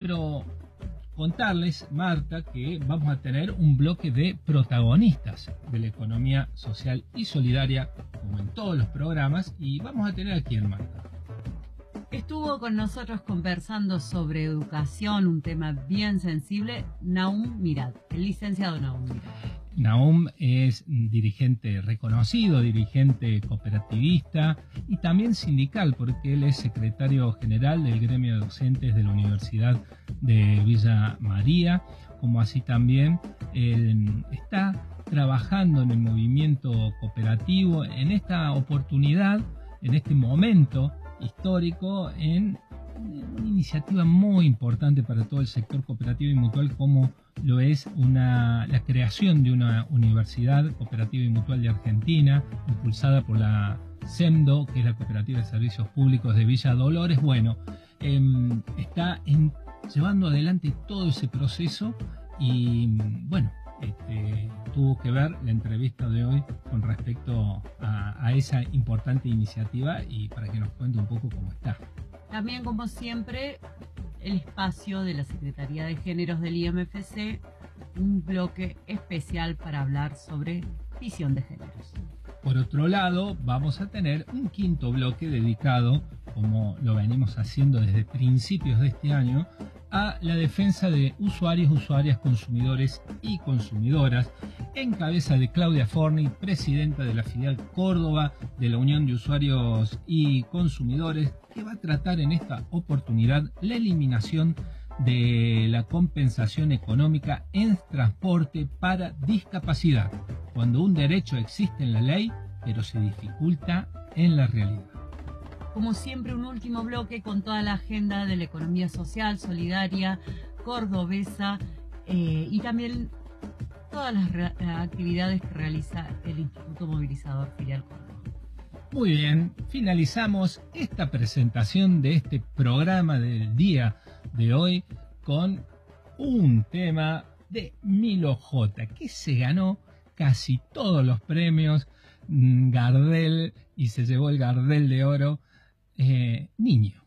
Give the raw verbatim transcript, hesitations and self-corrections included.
pero contarles, Marta, que vamos a tener un bloque de protagonistas de la economía social y solidaria, como en todos los programas, y vamos a tener aquí en Marta. Estuvo con nosotros conversando sobre educación, un tema bien sensible, Nahum Mirad, el licenciado Nahum Mirad. Nahum es dirigente reconocido, dirigente cooperativista y también sindical, porque él es secretario general del gremio de docentes de la Universidad de Villa María, como así también él está trabajando en el movimiento cooperativo en esta oportunidad, en este momento histórico, en una iniciativa muy importante para todo el sector cooperativo y mutual, como lo es una, la creación de una universidad cooperativa y mutual de Argentina, impulsada por la SEMDO, que es la Cooperativa de Servicios Públicos de Villa Dolores. Bueno, eh, está en, llevando adelante todo ese proceso y, bueno, este, tuvo que ver la entrevista de hoy con respecto a, a esa importante iniciativa y para que nos cuente un poco cómo está. También, como siempre, el espacio de la Secretaría de Géneros del I M F C, un bloque especial para hablar sobre visión de géneros. Por otro lado, vamos a tener un quinto bloque dedicado, como lo venimos haciendo desde principios de este año, a la defensa de usuarios, usuarias, consumidores y consumidoras, en cabeza de Claudia Forni, presidenta de la filial Córdoba de la Unión de Usuarios y Consumidores, que va a tratar en esta oportunidad la eliminación de la compensación económica en transporte para discapacidad, cuando un derecho existe en la ley, pero se dificulta en la realidad. Como siempre, un último bloque con toda la agenda de la economía social, solidaria, cordobesa eh, y también todas las actividades que realiza el Instituto Movilizador Filial Córdoba. Muy bien, finalizamos esta presentación de este programa del día de hoy con un tema de Milo J, que se ganó casi todos los premios Gardel y se llevó el Gardel de Oro. Eh, niño.